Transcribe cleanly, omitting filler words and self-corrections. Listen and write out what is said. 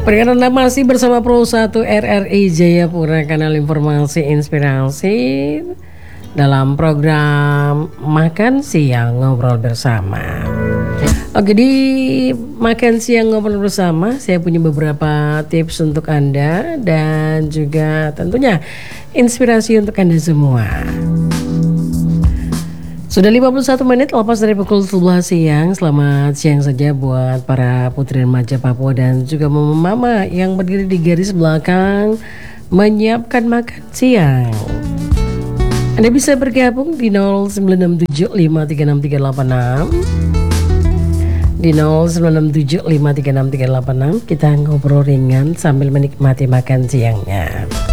Perkenalkan Anda masih bersama Pro 1 RRI Jayapura, kanal informasi inspirasi dalam program Makan Siang Ngobrol Bersama. Oke, di Makan Siang Ngobrol Bersama saya punya beberapa tips untuk Anda dan juga tentunya inspirasi untuk Anda semua. Sudah 51 menit lepas dari pukul 11 siang. Selamat siang saja buat para putri remaja Papua dan juga mama-mama yang berdiri di garis belakang menyiapkan makan siang. Anda bisa bergabung di 0967536386. Di 0967536386 kita ngobrol ringan sambil menikmati makan siangnya.